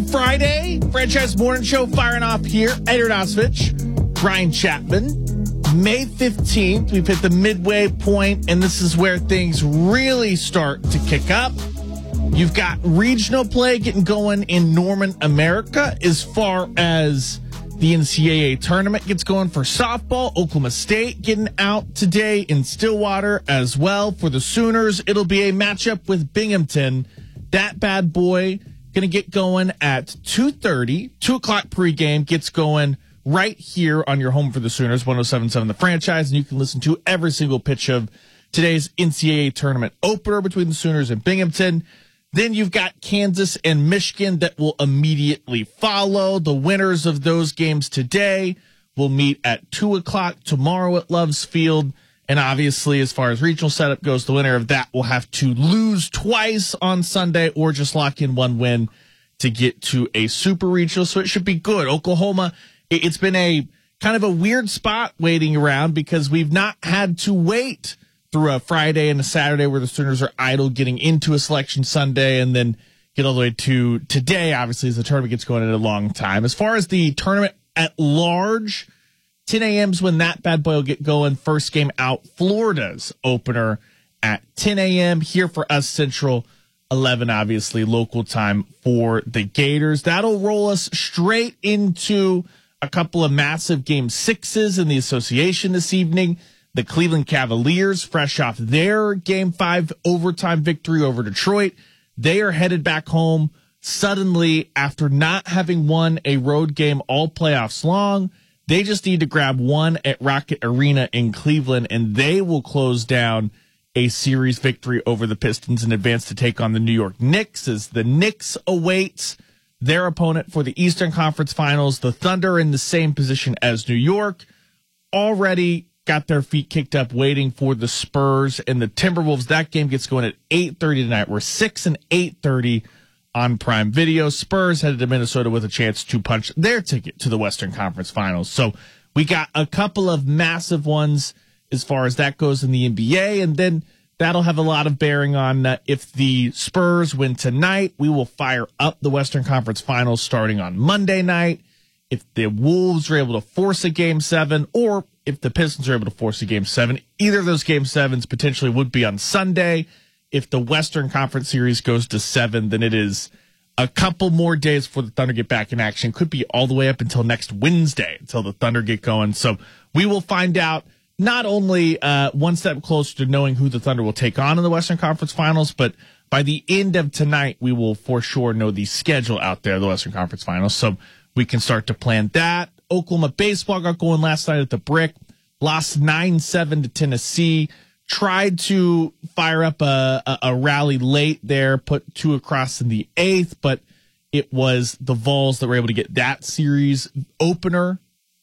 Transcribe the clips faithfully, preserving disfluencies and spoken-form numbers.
Friday, Franchise Morning Show firing off here. Eder Nosvich, Brian Chapman. May fifteenth, we've hit the midway point, and this is where things really start to kick up. You've got regional play getting going in Norman, America, as far as the N C double A tournament gets going for softball. Oklahoma State getting out today in Stillwater as well for the Sooners. It'll be a matchup with Binghamton. That bad boy going to get going at two thirty. two o'clock pregame gets going right here on your home for the Sooners, one oh seven point seven The Franchise. And you can listen to every single pitch of today's N C double A tournament opener between the Sooners and Binghamton. Then you've got Kansas and Michigan that will immediately follow. The winners of those games today will meet at two o'clock tomorrow at Loves Field. And obviously, as far as regional setup goes, the winner of that will have to lose twice on Sunday or just lock in one win to get to a super regional. So it should be good. Oklahoma, it's been a kind of a weird spot waiting around because we've not had to wait through a Friday and a Saturday where the Sooners are idle getting into a selection Sunday and then get all the way to today, obviously, as the tournament gets going in a long time. As far as the tournament at large, ten a.m. is when that bad boy will get going. First game out, Florida's opener at ten a.m. here for us Central, eleven, obviously, local time for the Gators. That'll roll us straight into a couple of massive game sixes in the association this evening. The Cleveland Cavaliers, fresh off their game five overtime victory over Detroit, they are headed back home suddenly after not having won a road game all playoffs long. They just need to grab one at Rocket Arena in Cleveland, and they will close down a series victory over the Pistons in advance to take on the New York Knicks as the Knicks awaits their opponent for the Eastern Conference Finals. The Thunder are in the same position as New York, already got their feet kicked up waiting for the Spurs and the Timberwolves. That game gets going at eight thirty tonight. We're six and eight thirty on Prime Video. Spurs headed to Minnesota with a chance to punch their ticket to the Western Conference Finals. So we got a couple of massive ones as far as that goes in the N B A, and then that'll have a lot of bearing on uh, if the Spurs win tonight. We will fire up the Western Conference Finals starting on Monday night. If the Wolves are able to force a game seven, or if the Pistons are able to force a game seven, either of those game sevens potentially would be on Sunday. If the Western Conference Series goes to seven, then it is a couple more days before the Thunder get back in action. Could be all the way up until next Wednesday until the Thunder get going. So we will find out not only uh, one step closer to knowing who the Thunder will take on in the Western Conference Finals, but by the end of tonight, we will for sure know the schedule out there, the Western Conference Finals. So we can start to plan that. Oklahoma baseball got going last night at the Brick, lost nine seven to Tennessee. Tried to fire up a, a, a rally late there, put two across in the eighth, but it was the Vols that were able to get that series opener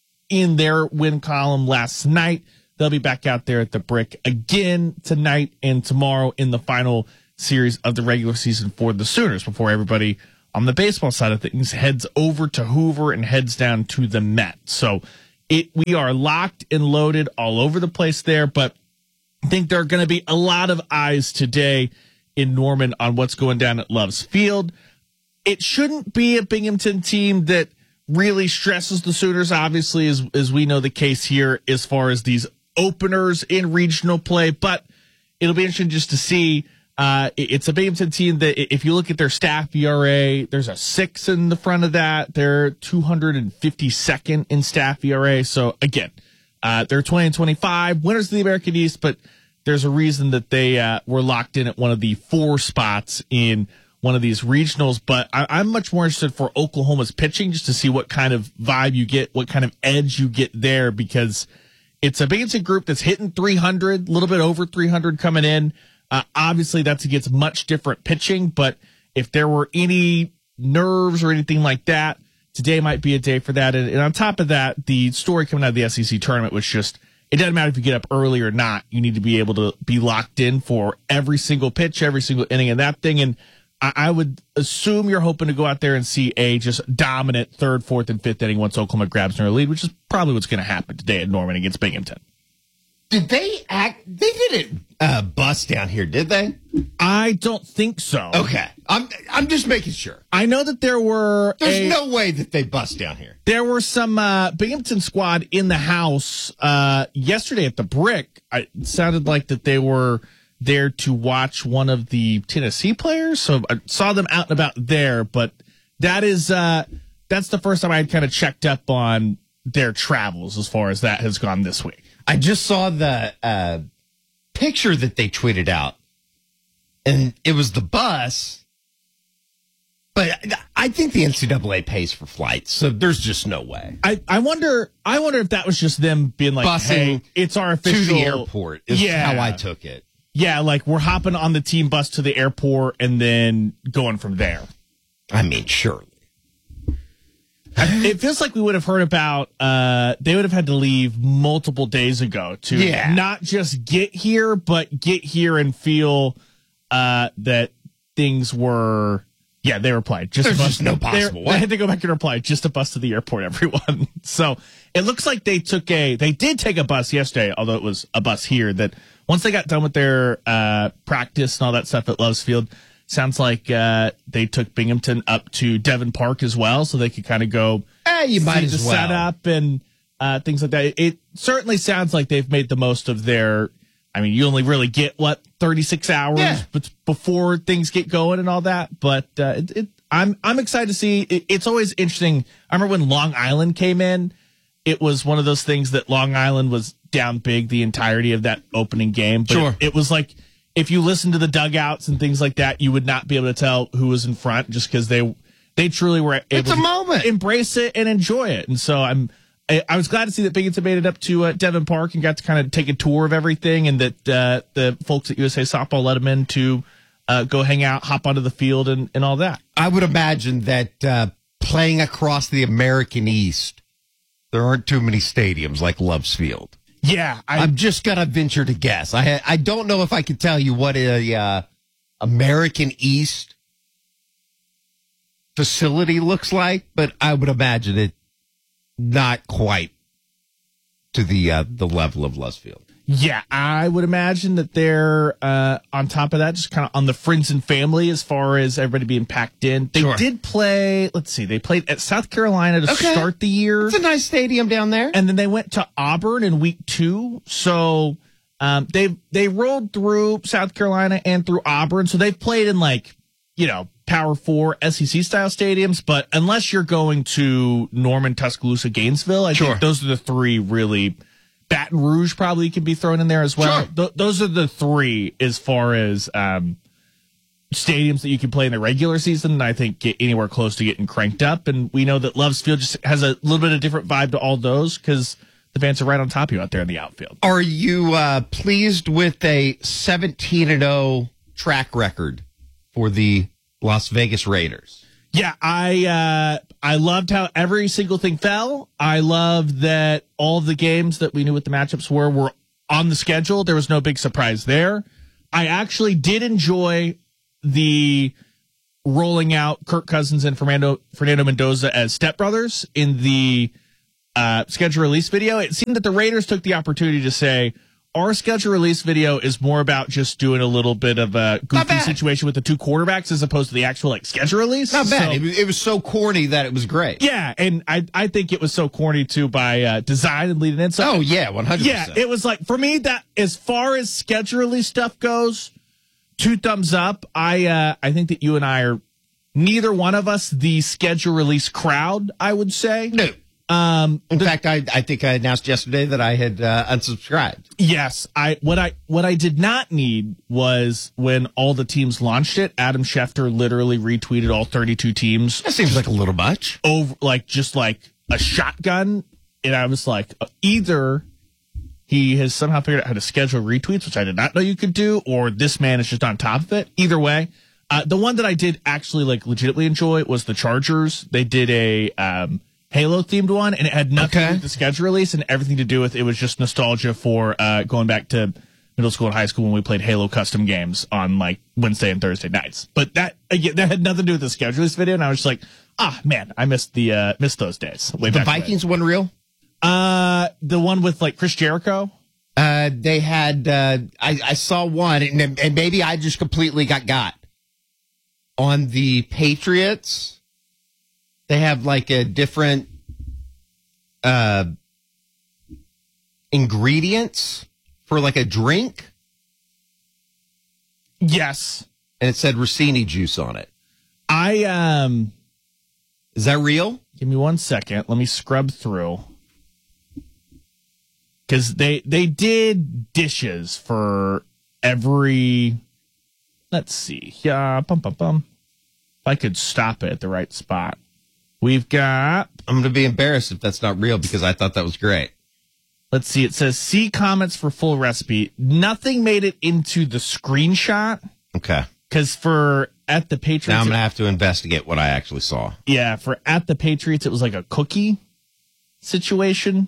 in their win column last night. They'll be back out there at the Brick again tonight and tomorrow in the final series of the regular season for the Sooners before everybody on the baseball side of things heads over to Hoover and heads down to the Met. So it we are locked and loaded all over the place there, but I think there are going to be a lot of eyes today in Norman on what's going down at Loves Field. It shouldn't be a Binghamton team that really stresses the Sooners, obviously, as, as we know the case here as far as these openers in regional play, but it'll be interesting just to see. Uh, it's a Binghamton team that if you look at their staff E R A, there's a six in the front of that. They're two hundred fifty-second in staff E R A. So again, uh, they're twenty and twenty-five winners of the American East, but there's a reason that they uh, were locked in at one of the four spots in one of these regionals. But I, I'm much more interested for Oklahoma's pitching just to see what kind of vibe you get, what kind of edge you get there, because it's a Binghamton group that's hitting three hundred, a little bit over three hundred coming in. Uh, obviously, that's against much different pitching, but if there were any nerves or anything like that, today might be a day for that. And, and on top of that, the story coming out of the S E C tournament was just, it doesn't matter if you get up early or not. You need to be able to be locked in for every single pitch, every single inning of that thing. And I, I would assume you're hoping to go out there and see a just dominant third, fourth, and fifth inning once Oklahoma grabs an early lead, which is probably what's going to happen today at Norman against Binghamton. Did they act? They didn't uh, bust down here, did they? I don't think so. Okay, I'm I'm just making sure. I know that there were. There's a, no way that they bust down here. There were some uh, Binghamton squad in the house uh, yesterday at the Brick. I, it sounded like that they were there to watch one of the Tennessee players, so I saw them out and about there. But that is uh, that's the first time I had kind of checked up on their travels as far as that has gone this week. I just saw the uh, picture that they tweeted out, and it was the bus. But I think the N C double A pays for flights, so there's just no way. I, I wonder I wonder if that was just them being like, Busing hey, it's our official to the airport is yeah. how I took it. Yeah, like we're hopping on the team bus to the airport and then going from there. I mean, surely. It feels like we would have heard about, uh, they would have had to leave multiple days ago to yeah. not just get here, but get here and feel uh, that things were, yeah, they were playing. Just There's a bus, just no possible They had to go back and reply, just a bus to the airport, everyone. So it looks like they took a, they did take a bus yesterday, although it was a bus here, that once they got done with their uh, practice and all that stuff at Loves Field, sounds like uh, they took Binghamton up to Devon Park as well, so they could kind of go eh, you might see as the well. setup and uh, things like that. It, it certainly sounds like they've made the most of their. I mean, you only really get what thirty-six hours yeah. but before things get going and all that. But uh, it, it, I'm I'm excited to see. It, it's always interesting. I remember when Long Island came in. It was one of those things that Long Island was down big the entirety of that opening game. But Sure. it, it was like, if you listen to the dugouts and things like that, you would not be able to tell who was in front just because they they truly were able it's a to moment. embrace it and enjoy it. And so I'm I, I was glad to see that Binghamton made it up to uh, Devon Park and got to kind of take a tour of everything, and that uh, the folks at U S A Softball let them in to uh, go hang out, hop onto the field, and, and all that. I would imagine that uh, playing across the American East, there aren't too many stadiums like Loves Field. Yeah, I, I'm just gonna venture to guess. I I don't know if I can tell you what a uh, American East facility looks like, but I would imagine it not quite to the uh, the level of Loves Field. Yeah, I would imagine that they're uh, on top of that, just kind of on the friends and family as far as everybody being packed in. They Sure. did play, let's see, they played at South Carolina to Okay. start the year. It's a nice stadium down there. And then they went to Auburn in week two. So um, they they rolled through South Carolina and through Auburn. So they've played in like, you know, Power Four S E C style stadiums. But unless you're going to Norman, Tuscaloosa, Gainesville, I Sure. think those are the three really. Baton Rouge probably can be thrown in there as well. Sure. Th- those are the three as far as um, stadiums that you can play in the regular season, and I think get anywhere close to getting cranked up. And we know that Loves Field just has a little bit of different vibe to all those because the fans are right on top of you out there in the outfield. Are you uh, pleased with a seventeen and oh track record for the Las Vegas Raiders? Yeah, I uh, I loved how every single thing fell. I loved that all of the games that we knew what the matchups were were on the schedule. There was no big surprise there. I actually did enjoy the rolling out Kirk Cousins and Fernando Fernando Mendoza as stepbrothers in the uh, schedule release video. It seemed that the Raiders took the opportunity to say, our schedule release video is more about just doing a little bit of a goofy situation with the two quarterbacks as opposed to the actual like schedule release. Not bad. So, it, was, it was so corny that it was great. yeah, and I I think it was so corny too by uh, design and leading in. So Oh, yeah, one hundred percent. yeah, it was like for me that as far as schedule release stuff goes, two thumbs up. I uh, I think that you and I are neither one of us the schedule release crowd. I would say No. Um, In fact, I, I think I announced yesterday that I had uh, unsubscribed. Yes, I what I what I did not need was when all the teams launched it. Adam Schefter literally retweeted all thirty-two teams That seems like a little much. over, like just like a shotgun, and I was like, either he has somehow figured out how to schedule retweets, which I did not know you could do, or this man is just on top of it. Either way, uh, the one that I did actually like legitimately enjoy was the Chargers. They did a um, Halo themed one, and it had nothing Okay. to do with the schedule release and everything to do with it was just nostalgia for uh, going back to middle school and high school when we played Halo custom games on like Wednesday and Thursday nights. But that again, that had nothing to do with the schedule release video, and I was just like, ah, man, I missed the uh, missed those days. Way The back when. Vikings one real? Uh, the one with like Chris Jericho. Uh, they had, uh, I, I saw one, and, and maybe I just completely got got. On the Patriots, they have like a different uh, ingredients for like a drink. Yes. And it said Rossini juice on it. I, um, is that real? Give me one second. Let me scrub through. Because they, they did dishes for every, let's see. Yeah, bum, bum, bum. If I could stop it at the right spot. We've got, I'm going to be embarrassed if that's not real because I thought that was great. Let's see. It says, see comments for full recipe. Nothing made it into the screenshot. Okay. Because for at the Patriots. Now I'm going to have to investigate what I actually saw. Yeah. For at the Patriots, it was like a cookie situation.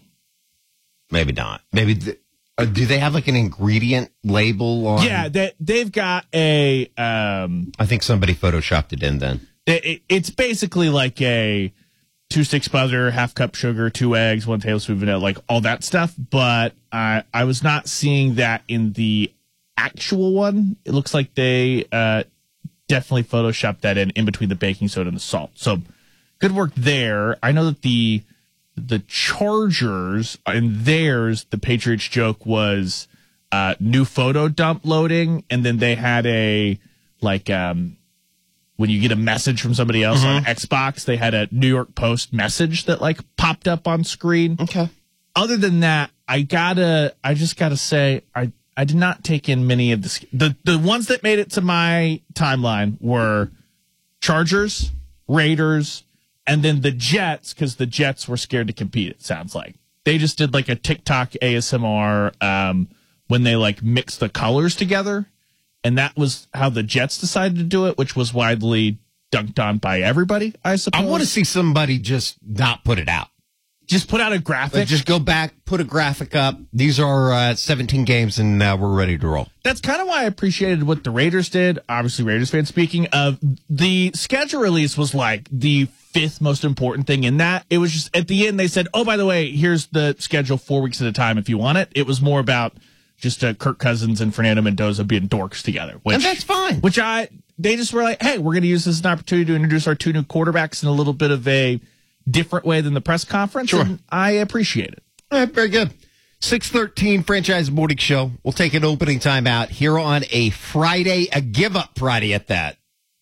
Maybe not. Maybe. Th- uh, do they have like an ingredient label on? Yeah. They, they've got a. Um, I think somebody photoshopped it in then. It, it's basically like a two sticks butter, half cup sugar, two eggs, one tablespoon vanilla, like all that stuff. But I I was not seeing that in the actual one. It looks like they uh, definitely photoshopped that in in between the baking soda and the salt. So good work there. I know that the the Chargers in theirs, the Patriots joke was uh, new photo dump loading, and then they had a like um. when you get a message from somebody else mm-hmm. on Xbox, they had a New York Post message that like popped up on screen. Okay. Other than that, I gotta, I just gotta say, I, I did not take in many of the, the, the ones that made it to my timeline were Chargers, Raiders, and then the Jets, because the Jets were scared to compete, it sounds like. They just did like a TikTok A S M R um, when they like mixed the colors together. And that was how the Jets decided to do it, which was widely dunked on by everybody, I suppose. I want to see somebody just not put it out. Just put out a graphic. Like just go back, put a graphic up. These are uh, seventeen games, and uh, we're ready to roll. That's kind of why I appreciated what the Raiders did. Obviously, Raiders fans speaking of, the schedule release was like the fifth most important thing in that. It was just at the end, they said, oh, by the way, here's the schedule four weeks at a time if you want it. It was more about just uh, Kirk Cousins and Fernando Mendoza being dorks together. Which, and that's fine. Which I, they just were like, hey, we're going to use this as an opportunity to introduce our two new quarterbacks in a little bit of a different way than the press conference. Sure. And I appreciate it. All right, very good. six thirteen Franchise Morning Show. We'll take an opening time out here on a Friday, a give-up Friday at that.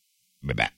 Be back.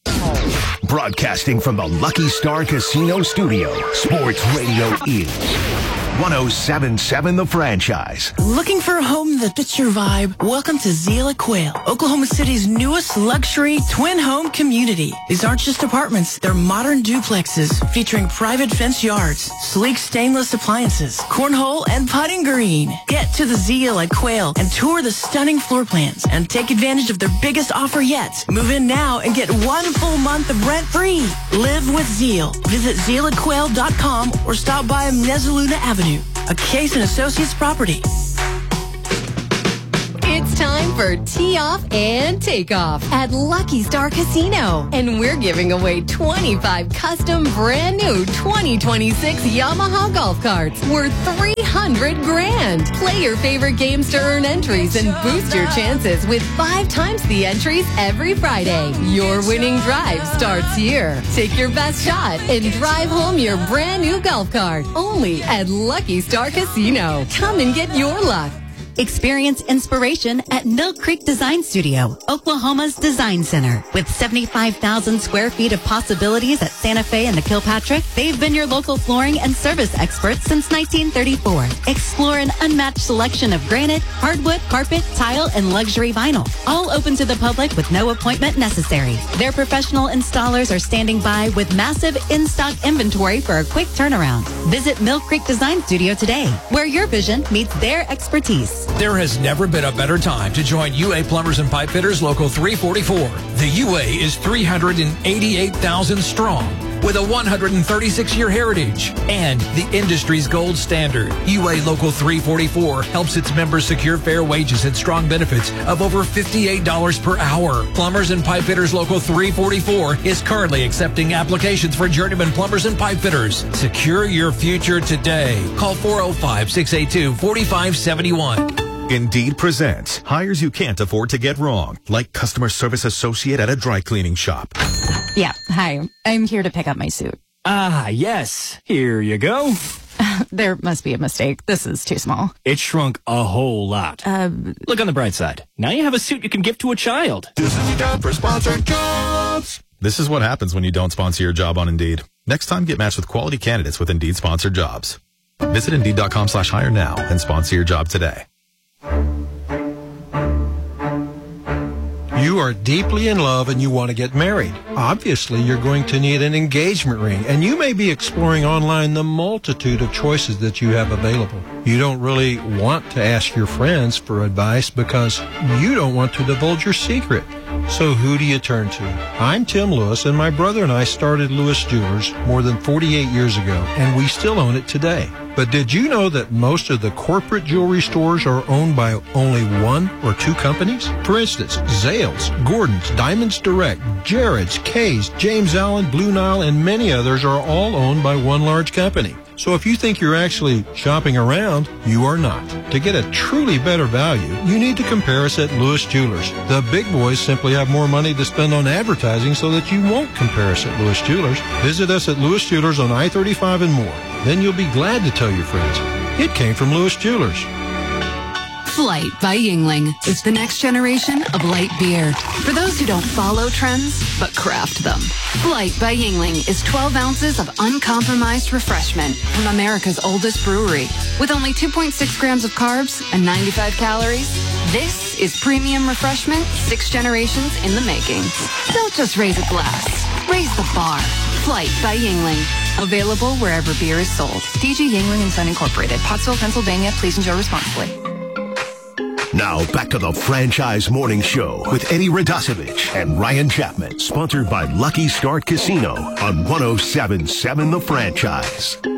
Broadcasting from the Lucky Star Casino Studio, Sports Radio is one oh seven point seven The Franchise. Looking for a home that fits your vibe? Welcome to Zila Quail, Oklahoma City's newest luxury twin home community. These aren't just apartments. They're modern duplexes featuring private fence yards, sleek stainless appliances, cornhole, and putting green. Get to the Zila Quail and tour the stunning floor plans and take advantage of their biggest offer yet. Move in now and get one full month of rent free. Live with Zeal. Visit zeal quail dot com or stop by Mezzaluna Avenue. A Case and Associates property. It's time for Tee Off and Takeoff at Lucky Star Casino. And we're giving away twenty-five custom brand new twenty twenty-six Yamaha golf carts worth three hundred grand. Play your favorite games to earn entries and boost your chances with five times the entries every Friday. Your winning drive starts here. Take your best shot and drive home your brand new golf cart. Only at Lucky Star Casino. Come and get your luck. Experience inspiration at Mill Creek Design Studio, Oklahoma's design center. With seventy-five thousand square feet of possibilities at Santa Fe and the Kilpatrick, they've been your local flooring and service experts since nineteen thirty-four. Explore an unmatched selection of granite, hardwood, carpet, tile, and luxury vinyl. All open to the public with no appointment necessary. Their professional installers are standing by with massive in-stock inventory for a quick turnaround. Visit Mill Creek Design Studio today, where your vision meets their expertise. There has never been a better time to join U A Plumbers and Pipe Fitters Local three forty-four. The U A is three hundred eighty-eight thousand strong. with a one hundred thirty-six year heritage and the industry's gold standard. U A Local three forty-four helps its members secure fair wages and strong benefits of over fifty-eight dollars per hour. Plumbers and Pipe Fitters Local three forty-four is currently accepting applications for journeyman plumbers and pipe fitters. Secure your future today. Call four oh five, six eight two, four five seven one. Indeed presents hires you can't afford to get wrong, like customer service associate at a dry cleaning shop. Yeah, hi. I'm here to pick up my suit. Ah, yes. Here you go. There must be a mistake. This is too small. It shrunk a whole lot. Uh, Look on the bright side. Now you have a suit you can give to a child. This is your job for sponsored jobs. This is what happens when you don't sponsor your job on Indeed. Next time, get matched with quality candidates with Indeed sponsored jobs. Visit Indeed.com slash hire now and sponsor your job today. You are deeply in love and you want to get married. Obviously, you're going to need an engagement ring, and you may be exploring online the multitude of choices that you have available. You don't really want to ask your friends for advice because you don't want to divulge your secret. So who do you turn to? I'm Tim Lewis, and my brother and I started Lewis Jewelers more than forty-eight years ago, and we still own it today. But did you know that most of the corporate jewelry stores are owned by only one or two companies? For instance, Zales, Gordon's, Diamonds Direct, Jared's, Kay's, James Allen, Blue Nile, and many others are all owned by one large company. So if you think you're actually shopping around, you are not. To get a truly better value, you need to compare us at Lewis Jewelers. The big boys simply have more money to spend on advertising so that you won't compare us at Lewis Jewelers. Visit us at Lewis Jewelers on I thirty-five and more. Then you'll be glad to tell your friends. It came from Lewis Jewelers. Flight by Yuengling is the next generation of light beer. For those who don't follow trends, but craft them. Flight by Yuengling is twelve ounces of uncompromised refreshment from America's oldest brewery. With only two point six grams of carbs and ninety-five calories, this is premium refreshment six generations in the making. Don't just raise a glass, raise the bar. Flight by Yuengling. Available wherever beer is sold. D G Yuengling and Son Incorporated, Pottsville, Pennsylvania. Please enjoy responsibly. Now back to the Franchise Morning Show with Eddie Radosevich and Ryan Chapman. Sponsored by Lucky Start Casino on one oh seven point seven The Franchise.